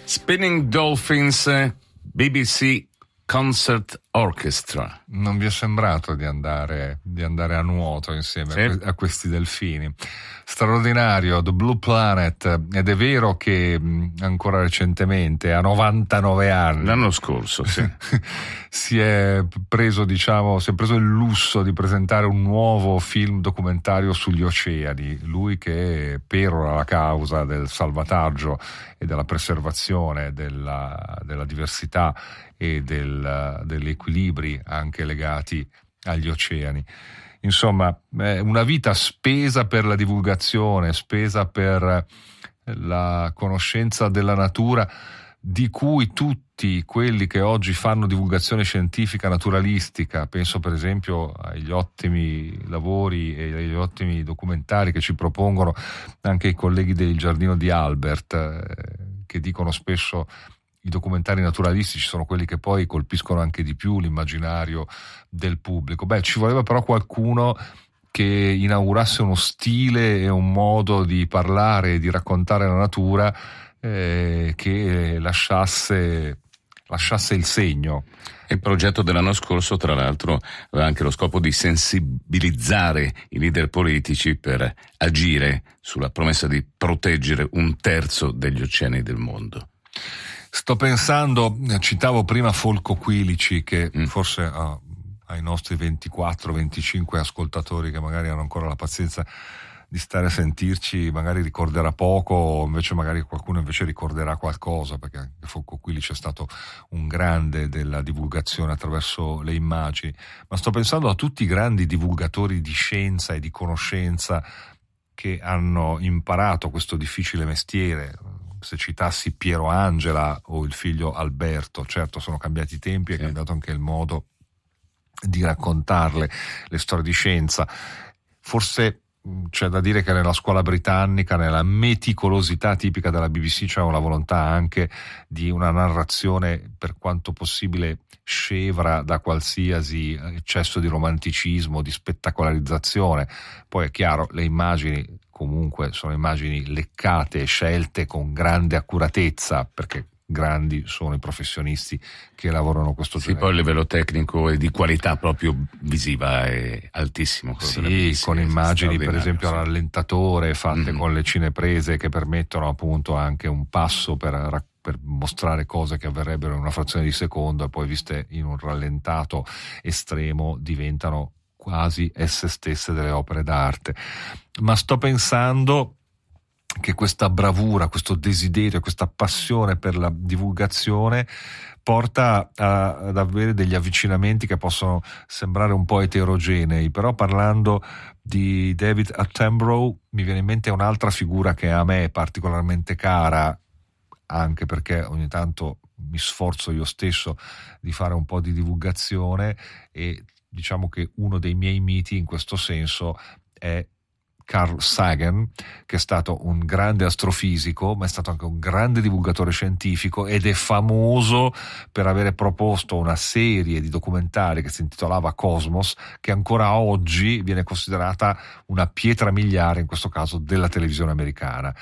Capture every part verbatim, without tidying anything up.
Spinning Dolphins B B C Concert Orchestra. Non vi è sembrato di andare, di andare a nuoto insieme sì. a, que- a questi delfini? Straordinario, The Blue Planet, ed è vero che mh, ancora recentemente, a novantanove anni, l'anno scorso, sì. si è preso, diciamo, si è preso il lusso di presentare un nuovo film documentario sugli oceani. Lui che perora la causa del salvataggio e della preservazione della, della diversità e del, degli equilibri anche legati agli oceani. Insomma, una vita spesa per la divulgazione, spesa per la conoscenza della natura, di cui tutti quelli che oggi fanno divulgazione scientifica naturalistica, penso per esempio agli ottimi lavori e agli ottimi documentari che ci propongono anche i colleghi del Giardino di Albert, eh, che dicono spesso i documentari naturalistici sono quelli che poi colpiscono anche di più l'immaginario del pubblico. Beh, ci voleva però qualcuno che inaugurasse uno stile e un modo di parlare e di raccontare la natura eh, che lasciasse, lasciasse il segno. Il progetto dell'anno scorso, tra l'altro, aveva anche lo scopo di sensibilizzare i leader politici per agire sulla promessa di proteggere un terzo degli oceani del mondo. Sto pensando, citavo prima Folco Quilici, che mm. forse ha, ai nostri ventiquattro venticinque ascoltatori che magari hanno ancora la pazienza di stare a sentirci, magari ricorderà poco, o invece magari qualcuno invece ricorderà qualcosa, perché anche Folco Quilici è stato un grande della divulgazione attraverso le immagini. Ma sto pensando a tutti i grandi divulgatori di scienza e di conoscenza che hanno imparato questo difficile mestiere. Se citassi Piero Angela o il figlio Alberto, certo sono cambiati i tempi, è sì. cambiato anche il modo di raccontarle, le storie di scienza. Forse c'è da dire che nella scuola britannica, nella meticolosità tipica della B B C, c'è una volontà anche di una narrazione per quanto possibile scevra da qualsiasi eccesso di romanticismo, di spettacolarizzazione. Poi è chiaro, le immagini comunque sono immagini leccate e scelte con grande accuratezza, perché grandi sono i professionisti che lavorano questo sì, genere. Poi il livello tecnico e di qualità proprio visiva è altissimo. Sì, con immagini per esempio a rallentatore fatte mm-hmm. con le cineprese che permettono appunto anche un passo per, per mostrare cose che avverrebbero in una frazione di secondo e poi viste in un rallentato estremo diventano quasi esse stesse delle opere d'arte. Ma sto pensando che questa bravura, questo desiderio, questa passione per la divulgazione porta a, ad avere degli avvicinamenti che possono sembrare un po' eterogenei, però parlando di David Attenborough mi viene in mente un'altra figura che a me è particolarmente cara, anche perché ogni tanto mi sforzo io stesso di fare un po' di divulgazione, e diciamo che uno dei miei miti in questo senso è Carl Sagan, che è stato un grande astrofisico, ma è stato anche un grande divulgatore scientifico ed è famoso per avere proposto una serie di documentari che si intitolava Cosmos, che ancora oggi viene considerata una pietra miliare, in questo caso, della televisione americana.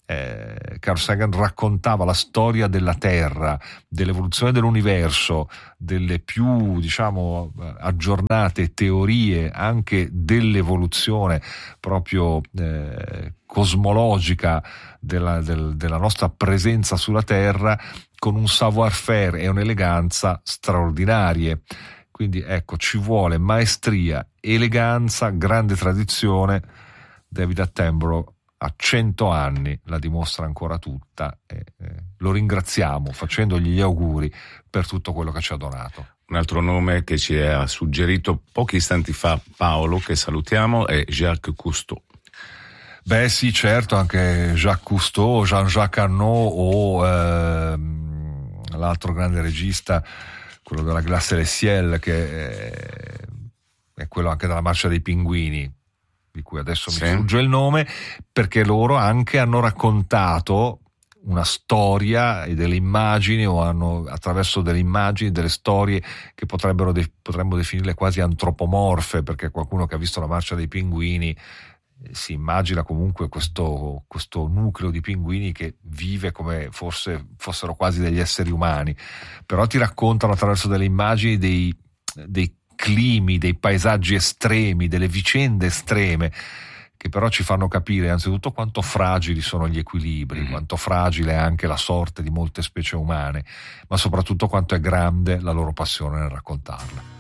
Eh, Carl Sagan raccontava la storia della Terra, dell'evoluzione dell'universo, delle più, diciamo, aggiornate teorie anche dell'evoluzione proprio eh, cosmologica della, del, della nostra presenza sulla Terra, con un savoir-faire e un'eleganza straordinarie. Quindi ecco, ci vuole maestria, eleganza, grande tradizione. David Attenborough a cento anni la dimostra ancora tutta, e eh, lo ringraziamo facendogli gli auguri per tutto quello che ci ha donato. Un altro nome che ci ha suggerito pochi istanti fa Paolo, che salutiamo, è Jacques Cousteau. Beh sì, certo, anche Jacques Cousteau, Jean-Jacques Arnaud o ehm, l'altro grande regista, quello della Glace et le Ciel, che è, è quello anche della Marcia dei Pinguini, di cui adesso mi sfugge il nome, perché loro anche hanno raccontato una storia e delle immagini, o hanno attraverso delle immagini, delle storie che potrebbero de- potremmo definirle quasi antropomorfe, perché qualcuno che ha visto la Marcia dei Pinguini si immagina comunque questo, questo nucleo di pinguini che vive come forse fossero quasi degli esseri umani, però ti raccontano attraverso delle immagini dei, dei climi, dei paesaggi estremi, delle vicende estreme, che però ci fanno capire innanzitutto quanto fragili sono gli equilibri, mm. quanto fragile è anche la sorte di molte specie umane, ma soprattutto quanto è grande la loro passione nel raccontarle.